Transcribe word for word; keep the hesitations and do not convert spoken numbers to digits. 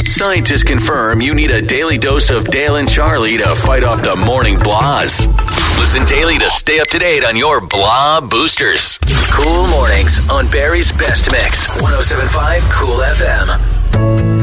Scientists confirm you need a daily dose of Dale and Charlie to fight off the morning blahs. Listen daily to stay up to date on your blah boosters. Cool mornings on Barry's Best Mix. one oh seven point five Cool F M.